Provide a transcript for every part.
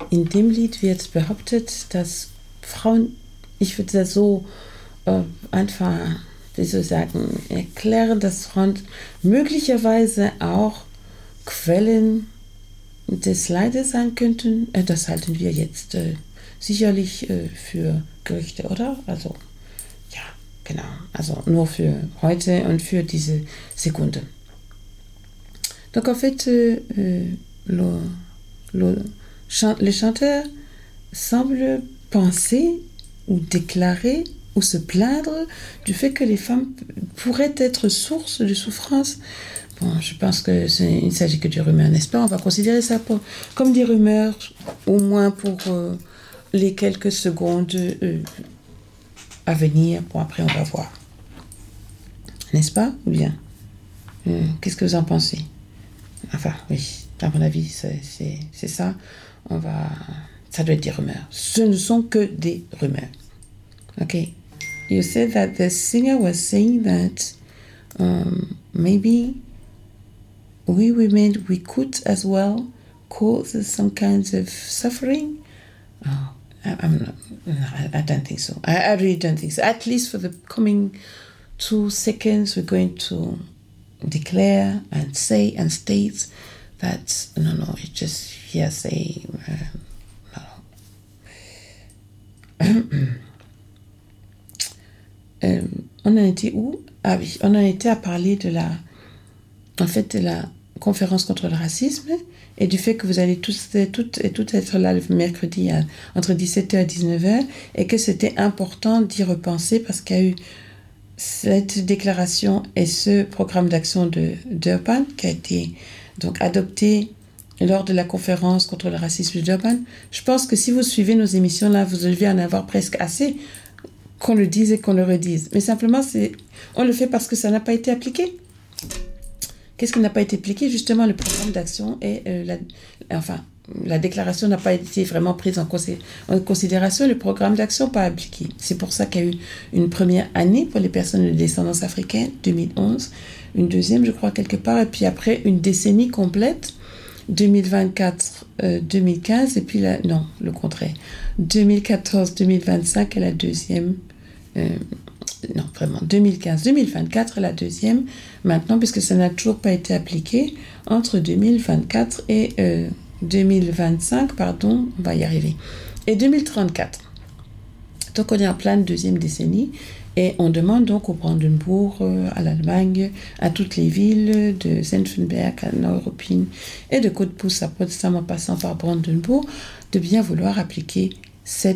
in dem Lied wird behauptet, dass Frauen, ich würde das so einfach, wie soll ich sagen, erklären, dass Frauen möglicherweise auch Quellen des Leides sein könnten. Das halten wir jetzt sicherlich für Gerüchte, oder? Also, ja, genau. Also nur für heute und für diese Sekunde. Donc en fait, le chanteur semble penser ou déclarer ou se plaindre du fait que les femmes pourraient être source de souffrance. Bon, je pense qu'il ne s'agit que de rumeurs, n'est-ce pas? On va considérer ça comme des rumeurs, au moins pour les quelques secondes à venir. Bon, après, on va voir. N'est-ce pas? Ou bien, qu'est-ce que vous en pensez? Enfin, oui, à mon avis, c'est ça. Ça doit être des rumeurs. Ce ne sont que des rumeurs. Okay. You said that the singer was saying that maybe we women, we could as well cause some kinds of suffering. Oh, I don't think so. I really don't think so. At least for the coming 2 seconds, we're going to declare and say and state that no, it's just hearsay. On en était où? Ah oui, on en était à parler de la conférence contre le racisme et du fait que vous allez toutes être là le mercredi entre 17h et 19h et que c'était important d'y repenser parce qu'il y a eu cette déclaration et ce programme d'action de Durban qui a été donc adopté lors de la conférence contre le racisme de Durban. Je pense que si vous suivez nos émissions là, vous devez en avoir presque assez qu'on le dise et qu'on le redise. Mais simplement, on le fait parce que ça n'a pas été appliqué. Qu'est-ce qui n'a pas été appliqué? Justement, le programme d'action et la déclaration n'a pas été vraiment prise en considération. Le programme d'action pas appliqué. C'est pour ça qu'il y a eu une première année pour les personnes de descendance africaine, 2011, une deuxième, je crois, quelque part, et puis après, une décennie complète, 2024-2015, et puis non, le contraire, 2014-2025 est la deuxième, non, vraiment, 2015-2024 est la deuxième, maintenant, puisque ça n'a toujours pas été appliqué, entre 2024 et 2025, pardon, on va y arriver, et 2034. Donc, on est en pleine deuxième décennie, et on demande donc au Brandenburg, à l'Allemagne, à toutes les villes de Senftenberg, à Neuruppin et de Cottbus à Potsdam en passant par Brandenburg, de bien vouloir appliquer ce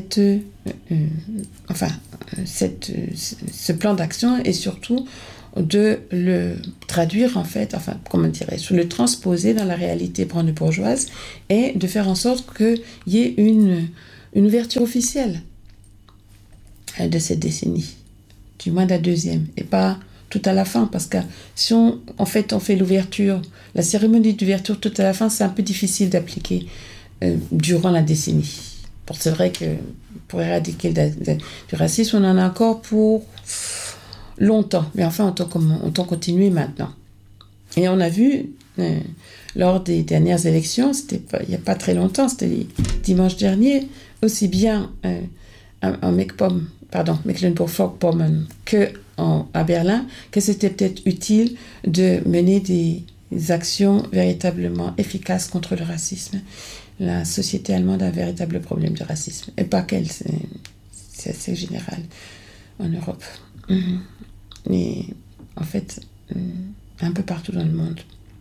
plan d'action et surtout de le traduire en fait, le transposer dans la réalité brandebourgeoise et de faire en sorte qu'il y ait une ouverture officielle de cette décennie. Du moins la deuxième, et pas tout à la fin, parce que si on fait l'ouverture, la cérémonie d'ouverture tout à la fin, c'est un peu difficile d'appliquer durant la décennie. C'est vrai que pour éradiquer du racisme, on en a encore pour longtemps, mais enfin, autant continuer maintenant. Et on a vu, lors des dernières élections, il n'y a pas très longtemps, c'était dimanche dernier, aussi bien en Mecklenburg-Vorpommern à Berlin, que c'était peut-être utile de mener des actions véritablement efficaces contre le racisme. La société allemande a un véritable problème de racisme. Et pas qu'elle, c'est assez général en Europe. Mais en fait, un peu partout dans le monde.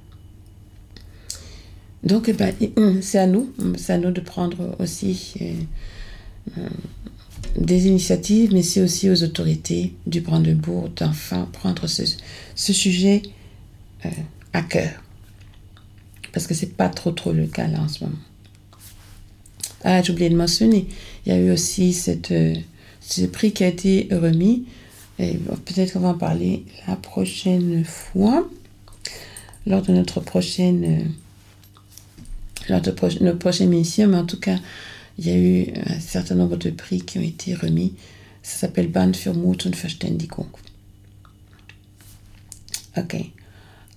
Donc, c'est à nous de prendre aussi des initiatives, mais c'est aussi aux autorités du Brandebourg d'enfin prendre ce sujet à cœur. Parce que c'est pas trop le cas là en ce moment. Ah, j'ai oublié de mentionner, il y a eu aussi ce prix qui a été remis, et peut-être qu'on va en parler la prochaine fois, lors de notre prochaine émission, mais en tout cas, il y a eu un certain nombre de prix qui ont été remis. Ça s'appelle Band für Mut und Verständigung. Okay.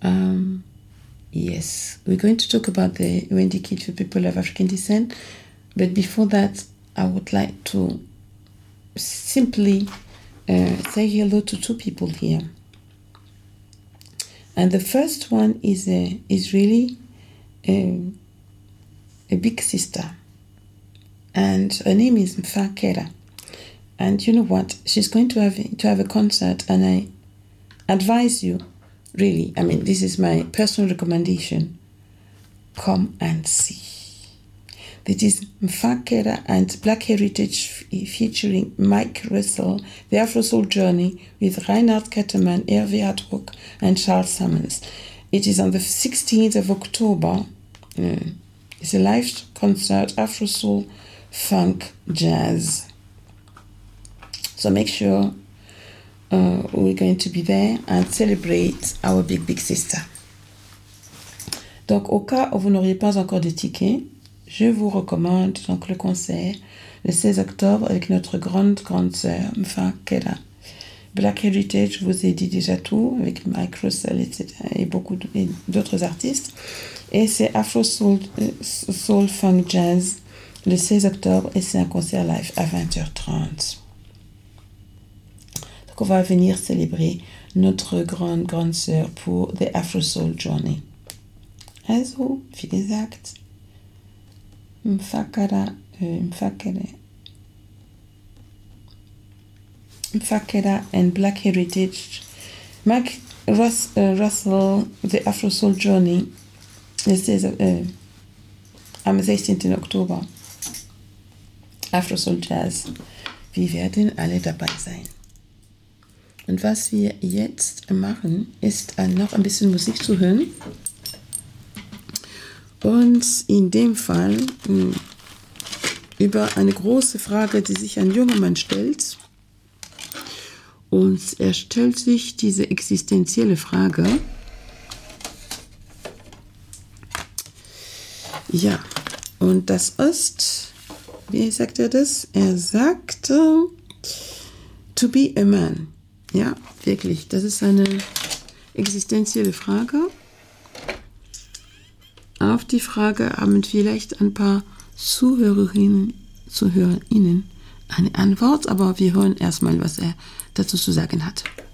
Yes, we're going to talk about the Wendy Kid for people of African descent, But before that, I would like to simply say hello to two people here. And the first one is really a big sister. And her name is Mfakera. And you know what? She's going to have a concert, and I advise you, really, I mean, this is my personal recommendation, come and see. It is Mfakera and Black Heritage featuring Mike Russell, The Afro Soul Journey with Reinhard Ketterman, Hervé Hadrock, and Charles Sammons. It is on the 16th of October. It's a live concert, Afro Soul, Funk, Jazz. So make sure we're going to be there and celebrate our big sister. Donc, au cas où vous n'auriez pas encore de tickets, je vous recommande donc le concert le 16 octobre avec notre grande sœur Mfakera. Black Heritage, je vous ai dit déjà tout, avec Mike Russell, etc. et beaucoup d'autres artistes. Et c'est Afro Soul, Funk Jazz le 16 octobre et c'est un concert live à 20h30. Donc on va venir célébrer notre grande sœur pour The Afro Soul Journey. Also, wie gesagt, Mfakera and Black Heritage. Mike Russell, The Afro Soul Journey, am 16. Oktober. Afro Soul Jazz. Wir werden alle dabei sein. Und was wir jetzt machen, ist noch ein bisschen Musik zu hören. Und in dem Fall über eine große Frage, die sich ein junger Mann stellt. Und er stellt sich diese existenzielle Frage. Ja, und das ist, wie sagt er das? Er sagt, to be a man. Ja, wirklich, das ist eine existenzielle Frage. Auf die Frage haben vielleicht ein paar Zuhörerinnen eine Antwort, aber wir hören erstmal, was er dazu zu sagen hat.